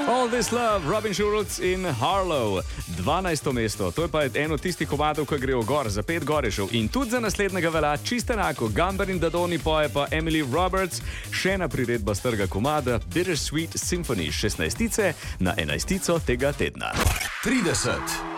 All This Love, Robin Schulz in Harlow. 12. mesto, to je pa eno od tistih komadov, ki grejo gor za 5 gorešev. In tudi za naslednjega velja čisto enako. Gumber in Dadoni poje pa Emily Roberts, še ena priredba strga komada Bittersweet Symphony 16. na 11. tega tedna. 30.